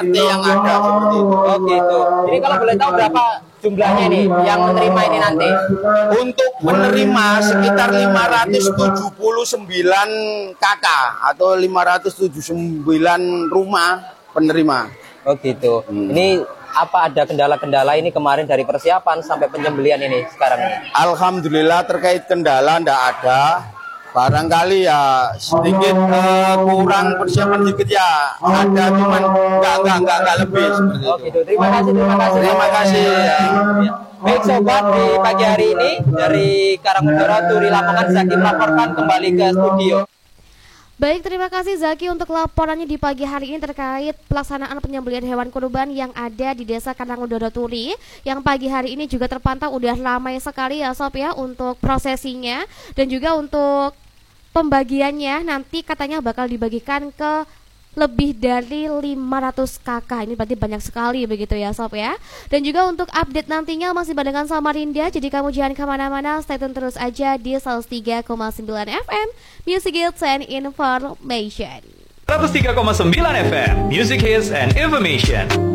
nanti yang ada seperti itu. Oh gitu. Ini kalau boleh tahu berapa jumlahnya nih yang menerima ini nanti? Untuk penerima sekitar 579 KK atau 579 rumah penerima. Oh gitu. Ini apa ada kendala-kendala ini kemarin dari persiapan sampai penyembelihan ini sekarang ini? Alhamdulillah terkait kendala ndak ada. Barangkali ya sedikit kurang persiapan sedikit ya ada, cuman nggak lebih seperti itu. Oh gitu. Terima kasih. Ya. Baik sobat, di pagi hari ini dari Karangmendoro Turi Lamongan, Zaki melaporkan kembali ke studio. Baik, terima kasih Zaki untuk laporannya di pagi hari ini terkait pelaksanaan penyembelihan hewan kurban yang ada di Desa Karangmendoro Turi, yang pagi hari ini juga terpantau udah ramai sekali ya Sob ya untuk prosesinya, dan juga untuk pembagiannya nanti katanya bakal dibagikan ke lebih dari 500 kakak. Ini berarti banyak sekali begitu ya Sob ya. Dan juga untuk update nantinya masih barengan Samarinda, jadi kamu jangan kemana-mana, stay tune terus aja di 103,9 FM Music Hits and Information. 103,9 FM Music Hits and Information.